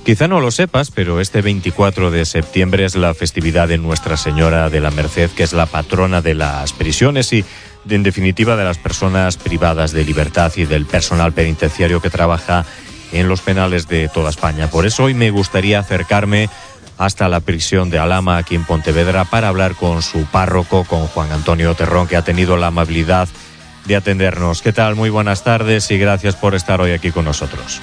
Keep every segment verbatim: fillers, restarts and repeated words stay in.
Quizá no lo sepas, pero este veinticuatro de septiembre es la festividad de Nuestra Señora de la Merced, que es la patrona de las prisiones y, en definitiva, de las personas privadas de libertad y del personal penitenciario que trabaja en los penales de toda España. Por eso hoy me gustaría acercarme hasta la prisión de Alhama, aquí en Pontevedra, para hablar con su párroco, con Juan Antonio Terrón, que ha tenido la amabilidad de atendernos. ¿Qué tal? Muy buenas tardes y gracias por estar hoy aquí con nosotros.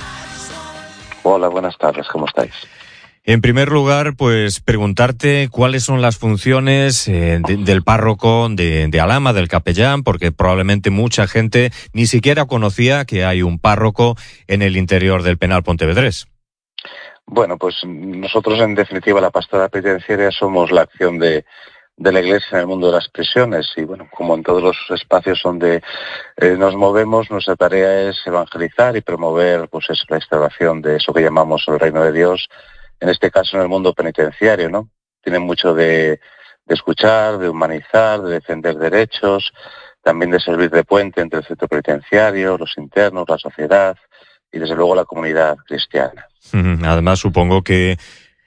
Hola, buenas tardes, ¿cómo estáis? En primer lugar, pues preguntarte cuáles son las funciones eh, de, del párroco de, de Alhama, del capellán, porque probablemente mucha gente ni siquiera conocía que hay un párroco en el interior del penal pontevedrés. Bueno, pues nosotros en definitiva la pastoral penitenciaria somos la acción de, de la Iglesia en el mundo de las prisiones y bueno, como en todos los espacios donde eh, nos movemos, nuestra tarea es evangelizar y promover pues es la instauración de eso que llamamos el reino de Dios, en este caso en el mundo penitenciario, ¿no? Tiene mucho de, de escuchar, de humanizar, de defender derechos, también de servir de puente entre el centro penitenciario, los internos, la sociedad y desde luego la comunidad cristiana. Además, supongo que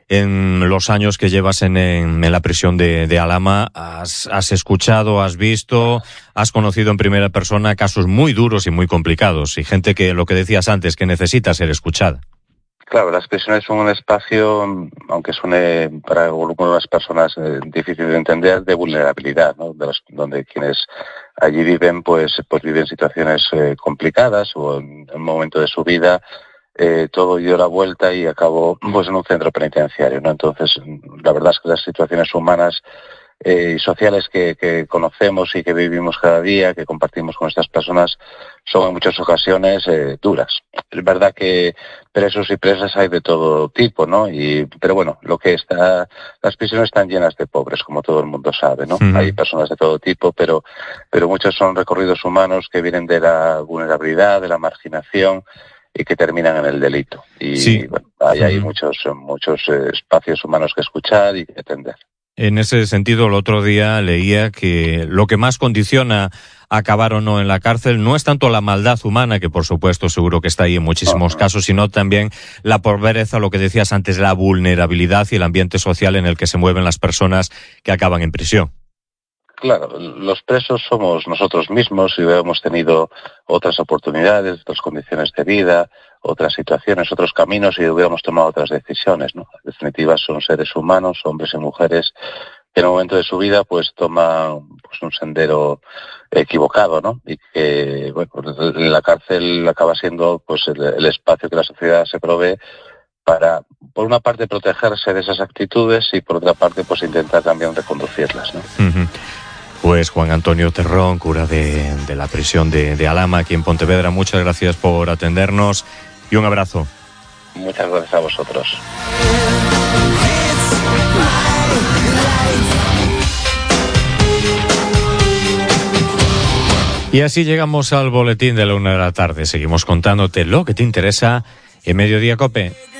en los años que llevas en, en, en la prisión de, de Alhama has, has escuchado, has visto, has conocido en primera persona casos muy duros y muy complicados y gente que, lo que decías antes, que necesita ser escuchada. Claro, las prisiones son un espacio, aunque suene para algunas personas eh, difícil de entender, de vulnerabilidad, ¿no? De los, donde quienes allí viven, pues, pues viven situaciones eh, complicadas o en un momento de su vida eh, todo dio la vuelta y acabó pues en un centro penitenciario, ¿no? Entonces, la verdad es que las situaciones humanas y eh, sociales que, que conocemos y que vivimos cada día, que compartimos con estas personas, son en muchas ocasiones eh, duras. Es verdad que presos y presas hay de todo tipo, ¿no? Y pero bueno, lo que está, las prisiones están llenas de pobres, como todo el mundo sabe, ¿no? Uh-huh. Hay personas de todo tipo, pero pero muchos son recorridos humanos que vienen de la vulnerabilidad, de la marginación y que terminan en el delito. Y sí. bueno, hay, uh-huh. hay muchos muchos eh, espacios humanos que escuchar y que atender. En ese sentido, el otro día leía que lo que más condiciona acabar o no en la cárcel no es tanto la maldad humana, que por supuesto seguro que está ahí en muchísimos uh-huh. casos, sino también la pobreza, lo que decías antes, la vulnerabilidad y el ambiente social en el que se mueven las personas que acaban en prisión. Claro, los presos somos nosotros mismos y hemos tenido otras oportunidades, otras condiciones de vida, otras situaciones, otros caminos y hubiéramos tomado otras decisiones, ¿no? En definitiva son seres humanos, hombres y mujeres, que en un momento de su vida pues toman pues, un sendero equivocado, ¿no? Y que, bueno, la cárcel acaba siendo pues el, el espacio que la sociedad se provee para, por una parte, protegerse de esas actitudes y por otra parte, pues intentar también reconducirlas, ¿no? Uh-huh. Pues Juan Antonio Terrón, cura de, de la prisión de, de Alhama, aquí en Pontevedra, muchas gracias por atendernos y un abrazo. Muchas gracias a vosotros. Y así llegamos al boletín de la una de la tarde. Seguimos contándote lo que te interesa en Mediodía COPE.